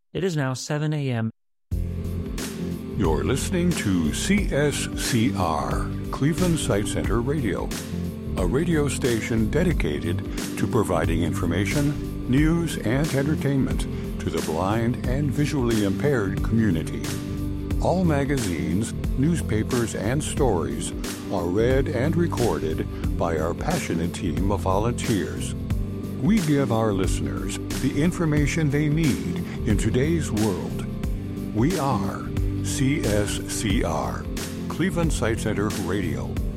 It is now 7 a.m. You're listening to CSCR, Cleveland Sight Center Radio, a radio station dedicated to providing information, news, and entertainment to the blind and visually impaired community. All magazines, newspapers, and stories are read and recorded by our passionate team of volunteers. We give our listeners the information they need in today's world. We are CSCR, Cleveland Sight Center Radio.